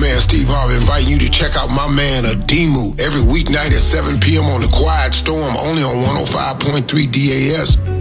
man Steve Harvey inviting you to check out my man Adimu every weeknight at 7 p.m. on the Quiet Storm, only on 105.3 DAS.